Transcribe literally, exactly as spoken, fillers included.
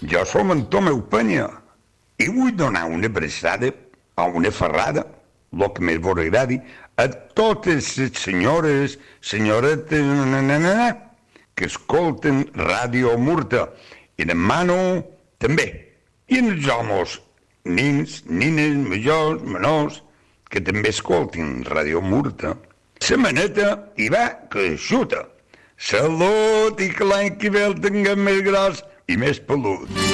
Jo som en Tomeu Penya i vull donar una abraçada o una ferrada, el que més vos agradi, a totes les senyores, senyoretes, nananana, que escolten Ràdio Murta, i demano també, i els homes, nins, nines, majors, menors, que també escoltin Ràdio Murta. La maneta hi va que xuta. Salut i que l'any que ve el tinguem més gros i més pelut.